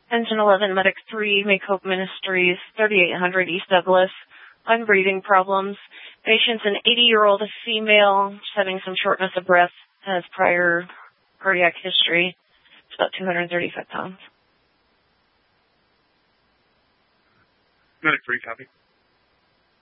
Engine 11, Medic 3, Make Hope Ministries, 3800 East Douglas, on breathing problems. Patient's an 80-year-old female, she's having some shortness of breath, has prior cardiac history. It's about 235 pounds. Medic 3, copy.